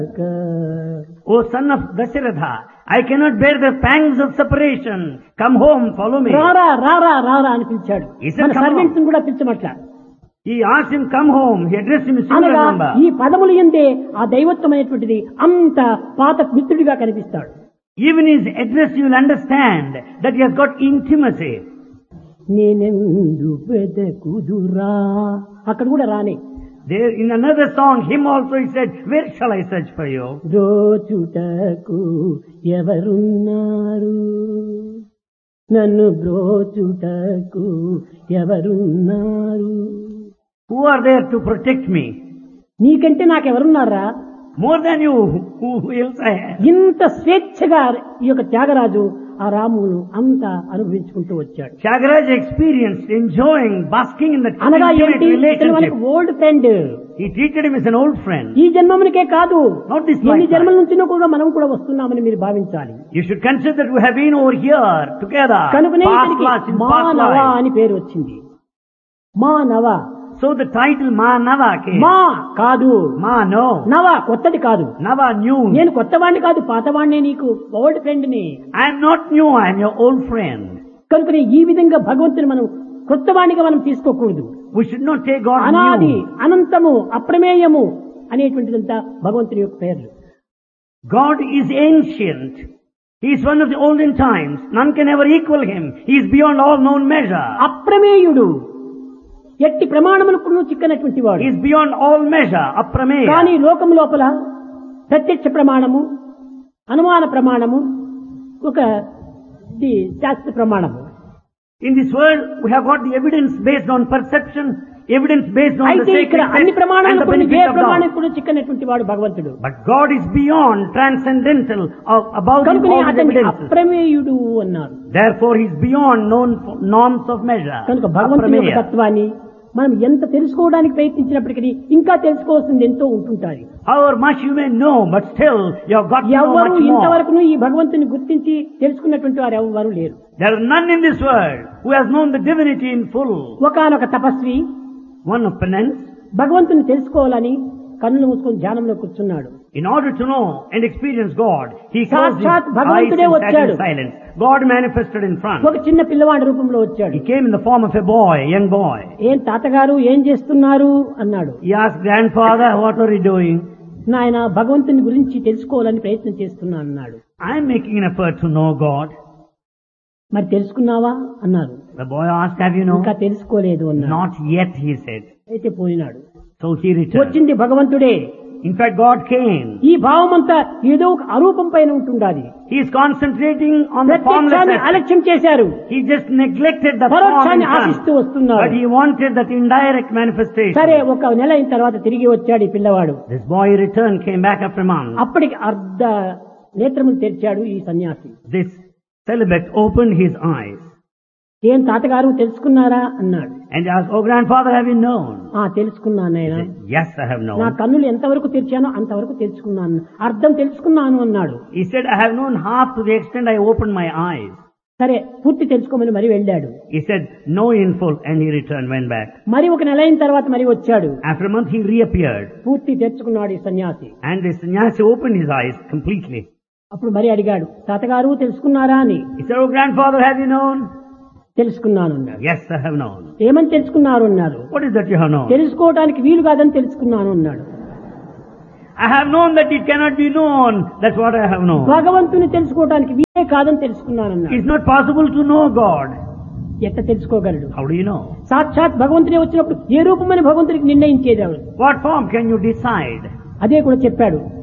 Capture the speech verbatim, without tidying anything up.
O son of Dasharatha, I cannot bear the pangs of separation. Come home, follow me. రారా రారా రారా అని పిలిచాడు. He said, మన "Come సర్వెంట్స్ కూడా పిలిచమట్లా. He asked him, come home. He addressed him in singular అనగా number. ఈ పదములు ఎందే ఆ దైవత్వమైనటువంటిది అంత పాత మిత్రుడిగా కనిపిస్తాడు. Even his address you will understand that he has got intimacy. నేనెందు వెదకుదురా అక్కడ కూడా రానే. There in another song, him also he said, where shall I search for you? బ్రోచుటకు ఎవరున్నారు, నన్ను బ్రోచుటకు ఎవరున్నారు. Who are there to protect me? నీకంటే నాకెవరున్నారా? More than you, who, who else I have? ఇంత స్వేచ్ఛగా ఈ యొక్క త్యాగరాజు ఆ రామును అంతా అనుభవించుకుంటూ వచ్చాడు. Tyagaraja experienced enjoying, basking in that అనగా intimate ఏంటి, ఇతను మనకి relationship. Old friend. He treated him as an old friend. ఈ జన్మమునికే కాదు, Not this ఎన్ని lifetime. జన్మల నుంచి కూడా మనం కూడా వస్తున్నామని మీరు భావించాలి. You should consider that we have been over here together. కనుకనే Past ఇతనికి lives, in past మానవ lives. అని పేరు వచ్చింది. మానవ. So the title Manava came. మా కాదు, Ma no. నవ కొత్తది కాదు. Nava new. నేను కొత్తవాణ్ణి కాదు, పాతవాణ్ణే, నీకు ఓల్డ్ ఫ్రెండ్ ని. I am not new, I am your old friend. కనుకనే ఈ విధంగా భగవంతుని మనం కొత్తవాణిగా మనం తీసుకోకూడదు. We should not take God అనాది, new. అనంతము, అప్రమేయము అనేటువంటిదంతా భగవంతుని యొక్క పేర్లు. God is ancient. He is one of the olden times. None can ever equal him. He is beyond all known measure. అప్రమేయుడు, ఎట్టి ప్రమాణములకు చిక్కనటువంటి వాడు. He is beyond all measure. Aprameya. కానీ లోకం లోపల ప్రత్యక్ష ప్రమాణము, అనుమాన ప్రమాణము, ఒక ఇది శాస్త్ర ప్రమాణము. In this world, we have got the evidence based on perception, evidence based on the అయితే sacred ఇక్కడ text అన్ని and ప్రమాణాలు the కొన్ని ఏ benefit of ప్రమాణం doubt. కూడా చిక్కనటువంటి వాడు భగవంతుడు. But God is beyond, transcendental, of, above కనుక all the అతన్ని evidences. అప్రమేయుడు అన్నారు. Therefore, he is beyond known norms of measure. కనుక భగవంతుని యొక్క Aprameya. తత్వాన్ని మనం ఎంత తెలుసుకోవడానికి ప్రయత్నించినప్పటికీ ఇంకా తెలుసుకోవాల్సింది ఎంతో ఉంటుంటారు. However much you may know, but still you have got to know ఎవరు much more. ఇంతవరకు ఈ భగవంతుని గుర్తించి తెలుసుకున్నటువంటి వారు ఎవరు లేరు. There are none in this world who has known the divinity in full. ఒకానొక తపస్వి One of penance, భగవంతుని తెలుసుకోవాలని కన్నులు మూసుకొని ధ్యానంలో కూర్చున్నాడు. in order to know and experience God, he closed his సాక్షాత్ eyes భగవంతుడే and sat వచ్చాడు. in silence. God manifested in front. ఒక చిన్న పిల్లవాడి రూపంలో వచ్చాడు. He came in the form of a boy, a young boy. ఏం తాతగారు ఏం చేస్తున్నారు అన్నాడు. He asked, grandfather, what are you doing? నాయన భగవంతుని గురించి తెలుసుకోవాలని ప్రయత్నం చేస్తున్నా అన్నాడు. I am making an effort to know God. మరి తెలుసుకున్నావా అన్నారు. The boy asked, have you known? ఇంకా తెలుసుకోలేదు అన్నాడు. Not yet, he said. అయితే పోయినాడు. So he returned. వచ్చింది భగవంతుడే. In fact, God came. ఈ భావం అంతా ఏదో ఒక అరూపం పైన ఉంటుండాలి. He is concentrating on the formless ప్రత్యక్షాన్ని aspect. అలక్ష్యం చేశారు. He just neglected the form in పరోక్షాన్ని front. ఆశిస్తూ వస్తున్నారు. But he wanted that indirect manifestation. సరే, ఒక నెల అయిన తర్వాత తిరిగి వచ్చాడు ఈ పిల్లవాడు. This boy returned, came back after a month. అప్పటికి అర్ధ నేత్రములు తెరిచాడు ఈ సన్యాసి. This celibate opened his eyes ఏం తాతగారు తెలుసుకున్నారా అన్నాడు. and asked, oh grandfather, have you known? ఆ తెలుసుకున్నాను He ఆయన. said, yes, I have నా known. కన్నులు ఎంతవరకు తెరిచానో అంతవరకు తెలుసుకున్నాను, అర్థం తెలుసుకున్నాను అన్నాడు. He said, I have known half to the extent I opened my eyes. సరే, పూర్తి తెలుసుకోమని మరి వెళ్ళాడు. He said, no in full, and he returned, went back. మరి ఒక నెల అయిన తర్వాత మరి వచ్చాడు. After a month he reappeared, పూర్తి తెచ్చుకున్నాడు ఈ సన్యాసి. and the sannyasi opened his eyes completely. అప్పుడు మరి అడిగాడు, తాతగారు తెలుసుకున్నారా అని. He said, oh grandfather, have you known? తెలుసుకున్నాను అన్నాడు. Yes, I have known. ఏమని తెలుసుకున్నారు అన్నారు. What is that you have known? తెలుసుకోవడానికి వీలు కాదని తెలుసుకున్నాను అన్నాడు. I have known that it cannot be known. That's what I have known. భగవంతుని తెలుసుకోవడానికి వీలే కాదని తెలుసుకున్నాను అన్నాడు. It's not possible to know God. ఎట్ట తెలుసుకోగలడు? How do you know? సాక్షాత్ భగవంతుడే వచ్చినప్పుడు ఏ రూపమని భగవంతుడికి నిర్ణయించేది? What form can you decide? అదే కూడా చెప్పాడు.